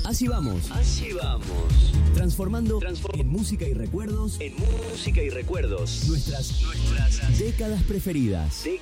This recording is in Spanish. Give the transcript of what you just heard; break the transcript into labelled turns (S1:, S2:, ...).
S1: Así vamos. Transformando en música y recuerdos. Nuestras décadas preferidas.